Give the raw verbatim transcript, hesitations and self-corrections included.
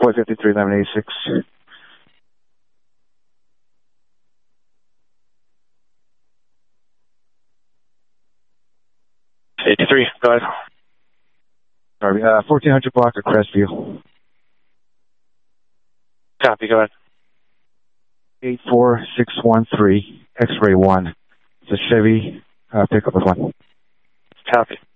four fifty-three, eleven eighty-six. eighty-three, go ahead. Sorry, uh, fourteen hundred block of Crestview. Copy, go ahead. eight four six one three, X-ray one. It's a Chevy uh, pickup with one. Copy.